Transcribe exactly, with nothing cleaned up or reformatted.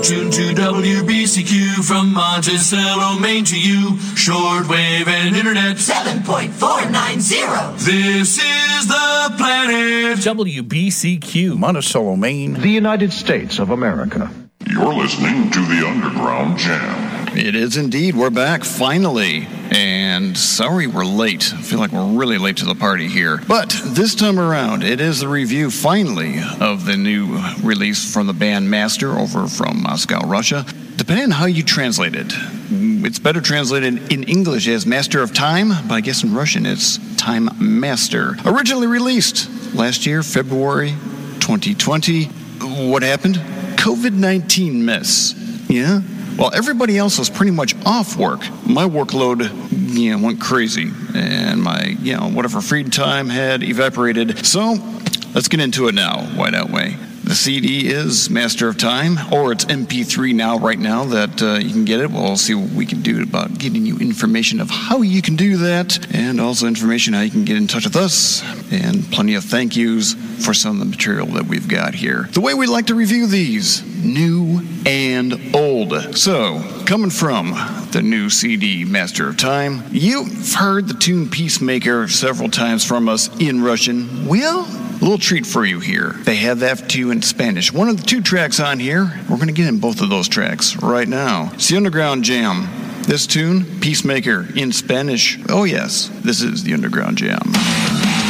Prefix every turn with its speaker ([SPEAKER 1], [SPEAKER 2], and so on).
[SPEAKER 1] You're tuned to W B C Q from Monticello, Maine to you. Shortwave and internet.
[SPEAKER 2] seven point four nine zero.
[SPEAKER 1] This is the planet.
[SPEAKER 3] W B C Q,
[SPEAKER 4] Monticello, Maine,
[SPEAKER 5] the United States of America.
[SPEAKER 6] You're listening to the Underground Jam.
[SPEAKER 4] It is indeed. We're back, finally. And sorry we're late. I feel like we're really late to the party here. But this time around, it is the review, finally, of the new release from the band Master over from Moscow, Russia. Depending on how you translate it, it's better translated in English as Master of Time, but I guess in Russian it's Time Master. Originally released last year, February twenty twenty. What happened? covid nineteen mess. Yeah? While everybody else was pretty much off work, my workload, you know, went crazy, and my, you know, whatever free time had evaporated. So, let's get into it now. Why don't we? The C D is Master of Time, or it's M P three now, right now, that uh, you can get it. We'll see what we can do about getting you information of how you can do that, and also information how you can get in touch with us, and plenty of thank yous for some of the material that we've got here. The way we like to review these, new and old. So, coming from the new C D, Master of Time, you've heard the tune Peacemaker several times from us in Russian. Well, a little treat for you here. They have that too in Spanish. One of the two tracks on here, we're going to get in both of those tracks right now. It's the Underground Jam. This tune, Peacemaker, in Spanish. Oh yes, this is the Underground Jam.